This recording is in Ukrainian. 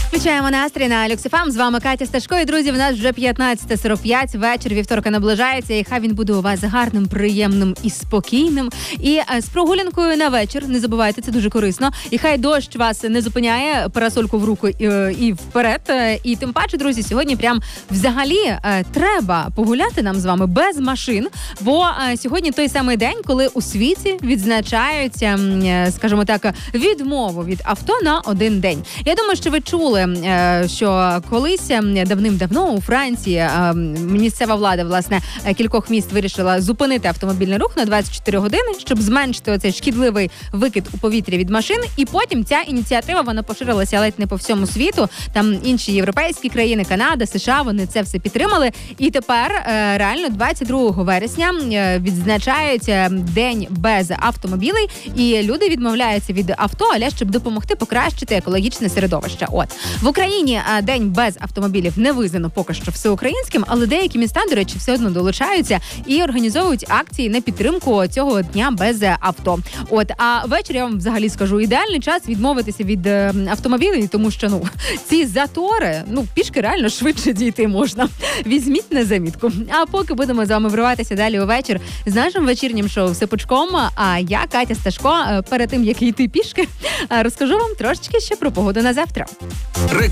Включаємо настрій на Люкс ФМ. З вами Катя Сташко. І, друзі, в нас вже 15:45. Вечір вівторка наближається. І хай він буде у вас гарним, приємним і спокійним. І з прогулянкою на вечір. Не забувайте, це дуже корисно. І хай дощ вас не зупиняє, парасольку в руку і вперед. І тим паче, друзі, сьогодні прям взагалі треба погуляти нам з вами без машин. Бо сьогодні той самий день, коли у світі відзначаються, скажімо так, відмову від авто на один день. Я думаю, що ви чули, що колись давним-давно у Франції місцева влада, власне, кількох міст вирішила зупинити автомобільний рух на 24 години, щоб зменшити оцей шкідливий викид у повітря від машин. І потім ця ініціатива, вона поширилася ледь не по всьому світу. Там інші європейські країни, Канада, США, вони це все підтримали. І тепер реально 22 вересня відзначається День без автомобілей. І люди відмовляються від авто, але щоб допомогти покращити екологічне середовище. В Україні День без автомобілів не визнано поки що всеукраїнським, але деякі міста, до речі, все одно долучаються і організовують акції на підтримку цього дня без авто. А ввечері, я вам взагалі скажу, ідеальний час відмовитися від автомобілів, тому що, ці затори, пішки реально швидше дійти можна. Візьміть на замітку. А поки будемо з вами вриватися далі у вечір з нашим вечірнім шоу «Все пучком», а я, Катя Сташко, перед тим, як йти пішки, розкажу вам трошечки ще про погоду на завтра.